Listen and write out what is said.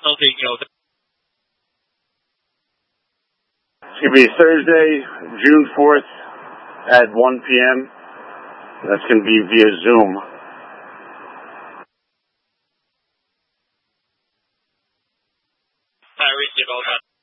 It's going to be Thursday, June 4th at 1 p.m. That's going to be via Zoom. I received all that.